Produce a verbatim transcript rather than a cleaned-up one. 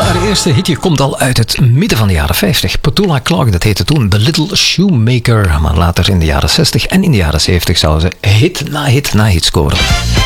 Haar eerste hitje komt al uit het midden van de jaren vijftig. Petula Clark, dat heette toen The Little Shoemaker. Maar later in de jaren zestig en in de jaren zeventig zou ze hit na hit na hit scoren.